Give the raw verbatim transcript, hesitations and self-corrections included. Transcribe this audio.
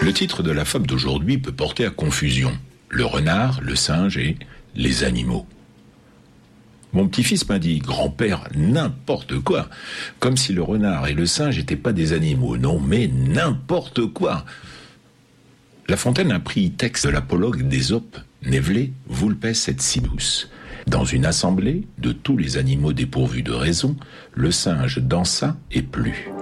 Le titre de la fable d'aujourd'hui peut porter à confusion. Le renard, le singe et les animaux. Mon petit-fils m'a dit, grand-père, n'importe quoi. Comme si le renard et le singe n'étaient pas des animaux. Non, mais n'importe quoi. La Fontaine a pris texte de l'apologue d'Ésope, Nevele vulpes et sidus. Dans une assemblée de tous les animaux dépourvus de raison, le singe dansa et plut.